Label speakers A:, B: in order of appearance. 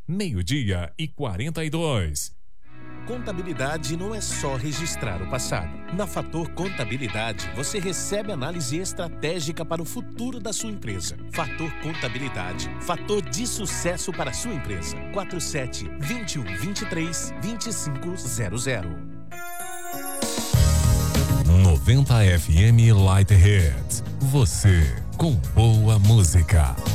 A: 12:42.
B: Contabilidade não é só registrar o passado. Na Fator Contabilidade, você recebe análise estratégica para o futuro da sua empresa. Fator Contabilidade, fator de sucesso para a sua empresa. 47-21-23-2500.
A: 90 FM Light Hits. Você com boa música.